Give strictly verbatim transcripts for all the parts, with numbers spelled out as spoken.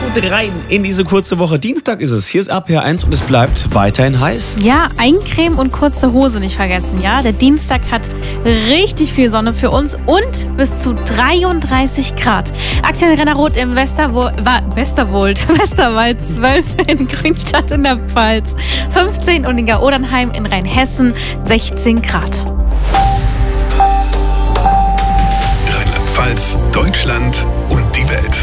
Gut rein in diese kurze Woche. Dienstag ist es. Hier ist R P R eins und es bleibt weiterhin heiß. Ja, Eincreme und kurze Hose nicht vergessen, ja. Der Dienstag hat richtig viel Sonne für uns und bis zu dreiunddreißig Grad. Aktuell Rennerrot im Westerwo- Wa- Westerwold, Westerwald zwölf in Grünstadt in der Pfalz, fünfzehn und in Gau-Odernheim in Rheinhessen sechzehn Grad. Rheinland-Pfalz, Deutschland und die Welt.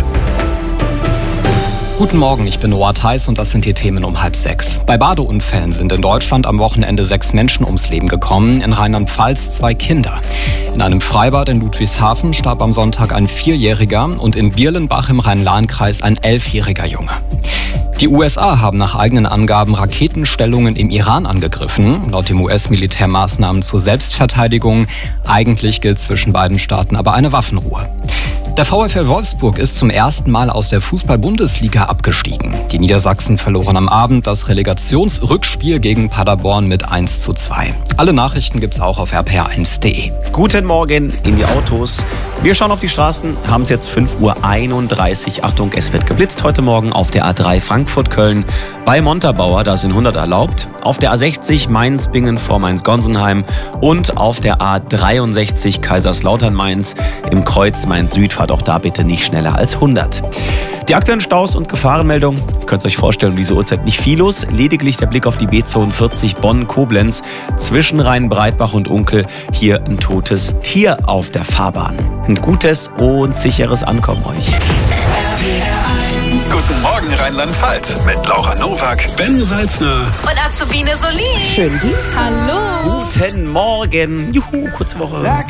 Guten Morgen, ich bin Noah Theis und das sind die Themen um halb sechs. Bei Badeunfällen sind in Deutschland am Wochenende sechs Menschen ums Leben gekommen, in Rheinland-Pfalz zwei Kinder. In einem Freibad in Ludwigshafen starb am Sonntag ein Vierjähriger und in Bierlenbach im Rhein-Lahn-Kreis ein Elfjähriger Junge. Die U S A haben nach eigenen Angaben Raketenstellungen im Iran angegriffen, laut dem U S-Militär Maßnahmen zur Selbstverteidigung. Eigentlich gilt zwischen beiden Staaten aber eine Waffenruhe. Der VfL Wolfsburg ist zum ersten Mal aus der Fußball-Bundesliga abgestiegen. Die Niedersachsen verloren am Abend das Relegationsrückspiel gegen Paderborn mit eins zu zwei. Alle Nachrichten gibt's auch auf r p r eins punkt d e. Guten Morgen in die Autos. Wir schauen auf die Straßen, haben es jetzt fünf Uhr einunddreißig. Achtung, es wird geblitzt heute Morgen auf der A drei Frankfurt-Köln. Bei Montabaur, da sind hundert erlaubt. Auf der A sechzig Mainz-Bingen vor Mainz-Gonsenheim. Und auf der A dreiundsechzig Kaiserslautern-Mainz im Kreuz Mainz-Süd. Fahrt auch da bitte nicht schneller als hundert. Die aktuellen Staus und Gefahrenmeldungen. Ihr könnt es euch vorstellen, um diese Uhrzeit nicht viel los. Lediglich der Blick auf die B zweiundvierzig Bonn-Koblenz. Zwischen Rhein-Breitbach und Unkel hier ein totes Tier auf der Fahrbahn. Ein gutes und sicheres Ankommen euch. Guten Morgen Rheinland-Pfalz mit Laura Nowak, Ben Salzner und Azubine Solin. Hallo. Guten Morgen. Juhu, kurze Woche.